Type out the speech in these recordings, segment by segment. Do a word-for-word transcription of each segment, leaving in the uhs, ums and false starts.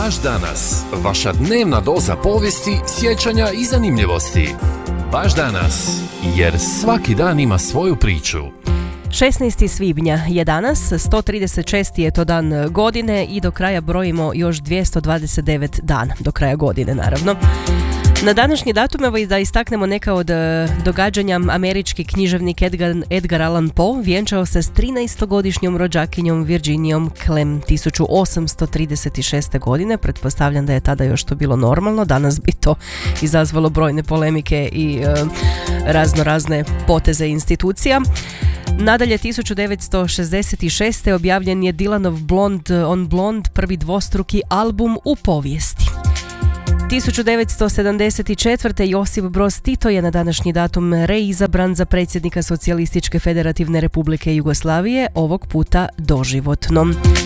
Baš danas, vaša dnevna doza povijesti, sjećanja i zanimljivosti. Baš danas, jer svaki dan ima svoju priču. šesnaestog svibnja je danas, sto trideset šesti je to dan godine i do kraja brojimo još dvjesto dvadeset devet dana, do kraja godine naravno. Na današnji datum, evo i da istaknemo neka od događanja, američki književnik Edgar, Edgar Allan Poe vjenčao se s trinaestogodišnjom rođakinjom Virginijom Clem tisuću osamsto trideset šeste. godine. Pretpostavljam da je tada još to bilo normalno, danas bi to izazvalo brojne polemike i e, razno razne poteze institucija. Nadalje, tisuću devetsto šezdeset šeste. objavljen je Dylanov Blonde on Blonde, prvi dvostruki album u povijesti. tisuću devetsto sedamdeset četvrte. Josip Broz Tito je na današnji datum reizabran za predsjednika Socijalističke federativne republike Jugoslavije, ovog puta doživotno.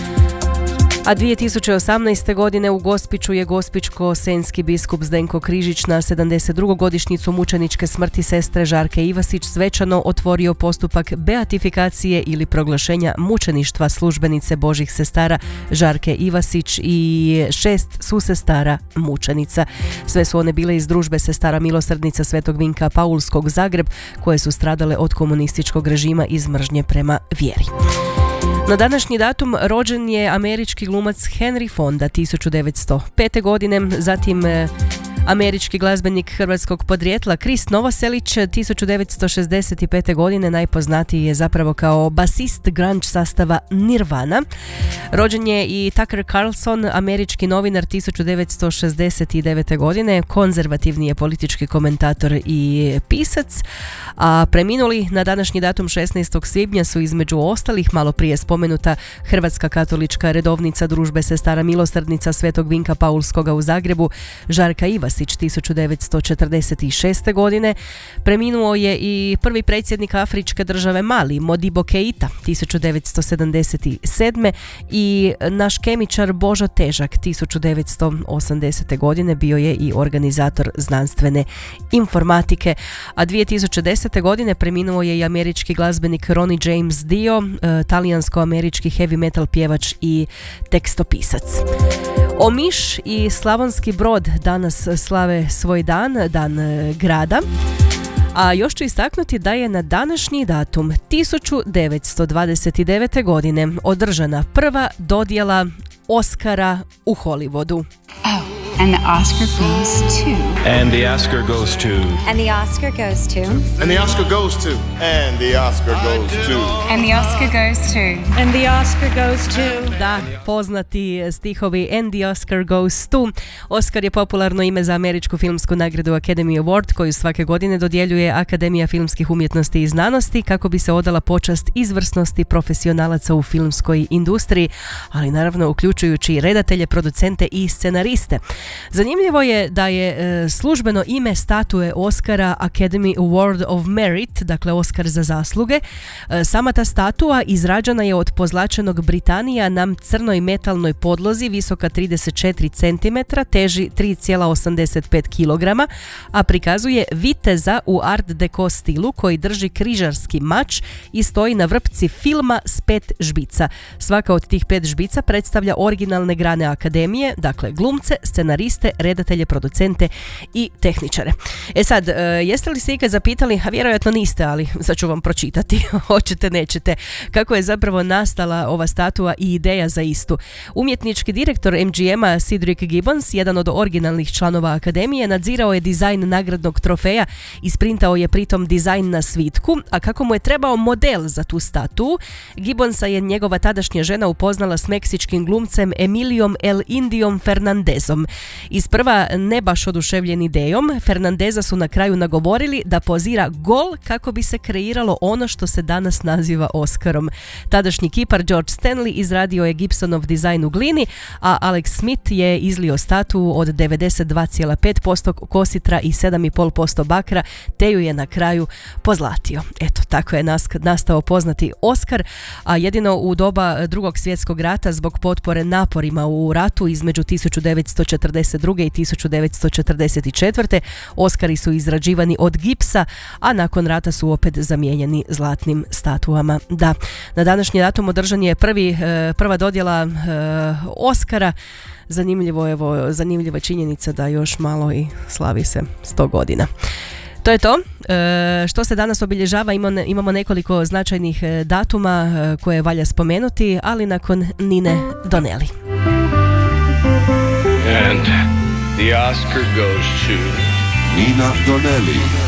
A dvije tisuće osamnaeste. godine u Gospiću je gospićko-senski biskup Zdenko Križić na sedamdeset drugu godišnjicu mučeničke smrti sestre Žarke Ivasić svečano otvorio postupak beatifikacije ili proglašenja mučeništva službenice Božjih sestara Žarke Ivasić i šest susestara mučenica. Sve su one bile iz družbe sestara milosrdnica Svetog Vinka Paulskog Zagreb, koje su stradale od komunističkog režima iz mržnje prema vjeri. Na današnji datum rođen je američki glumac Henry Fonda tisuću devetsto pete. godine, zatim američki glazbenik hrvatskog podrijetla Chris Novoselić tisuću devetsto šezdeset pete. godine, najpoznatiji je zapravo kao basist grunge sastava Nirvana. Rođen je i Tucker Carlson, američki novinar tisuću devetsto šezdeset devete. godine, konzervativni je politički komentator i pisac, a preminuli na današnji datum šesnaestog svibnja su između ostalih malo prije spomenuta hrvatska katolička redovnica družbe sestara milosrdnica Svetog Vinka Paulskoga u Zagrebu Žarka Ivasić tisuću devetsto četrdeset šeste. godine. Preminuo je i prvi predsjednik afričke države Mali, Modibo Keita tisuću devetsto sedamdeset sedme. i naš kemičar Božo Težak tisuću devetsto osamdesete. godine bio je i organizator znanstvene informatike, a dvije tisuće desete. godine preminuo je i američki glazbenik Ronnie James Dio, talijansko-američki heavy metal pjevač i tekstopisac. Omiš i Slavonski Brod danas slave svoj dan, dan grada. A još ću istaknuti da je na današnji datum tisuću devetsto dvadeset devete. godine održana prva dodjela Oscara u Hollywoodu. Oh, and the Oscar goes to... And the Oscar goes to... And the Oscar goes to... And the Oscar goes to... And the Oscar goes to... And the Oscar goes to... And the Oscar goes to... Da, poznati stihovi And the Oscar goes to. Oscar je popularno ime za američku filmsku nagradu Academy Award, koju svake godine dodjeljuje Akademija filmskih umjetnosti i znanosti kako bi se odala počast izvrsnosti profesionalaca u filmskoj industriji, ali naravno uključujući redatelje, producente i scenariste. Zanimljivo je da je e, službeno ime statue Oscara Academy Award of Merit, dakle Oscar za zasluge. E, sama ta statua izrađena je od pozlačenog Britanija na crnoj metalnoj podlozi, visoka trideset četiri centimetra, teži tri zarez osamdeset pet kilograma, a prikazuje viteza u art deco stilu koji drži križarski mač i stoji na vrpci filma s pet žbica. Svaka od tih pet žbica predstavlja originalne grane akademije, dakle glumce, scenariste, redatelje, producente i tehničare. E sad, jeste li se ikad zapitali, a vjerojatno niste, ali sad ću vam pročitati, hoćete, nećete, kako je zapravo nastala ova statua i ideja za istu. Umjetnički direktor em ge ema Cedric Gibbons, jedan od originalnih članova akademije, nadzirao je dizajn nagradnog trofeja, isprintao je pritom dizajn na svitku, a kako mu je trebao model za tu statu, Gibbonsa je njegova tadašnja žena upoznala s meksičkim glumcem Emilijom El Indijom Fernandezom. Isprva ne baš oduševljen idejom, Fernandeza su na kraju nagovorili da pozira gol kako bi se kreiralo ono što se danas naziva Oscarom. Tadašnji kipar George Stanley izradio je Gibsonov dizajn u glini, a Alex Smith je izlio statu od devedeset dva zarez pet posto kositra i sedam zarez pet posto bakra, te ju je na kraju pozlatio. Eto, tako je nastao poznati Oscar, a jedino u doba Drugog svjetskog rata zbog potpore naporima u ratu između tisuću devetsto četrdeset četrdeset druge i tisuću devetsto četrdeset četvrte. Oskari su izrađivani od gipsa, a nakon rata su opet zamijenjeni zlatnim statuama. Da, na današnji datum održan je prvi, prva dodjela Oskara. Zanimljivo, evo, zanimljiva činjenica da još malo i slavi se sto godina. To je to. E, što se danas obilježava, imamo, imamo nekoliko značajnih datuma e, koje valja spomenuti, ali nakon Nine Donnelly. And the Oscar goes to Nina Donnelly.